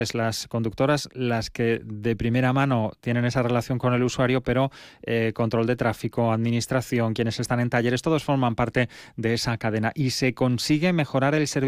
las conductoras las que de primera mano tienen esa relación con el usuario, pero control de tráfico, administración, quienes están en talleres, todos forman parte de esa cadena y se consigue mejorar el servicio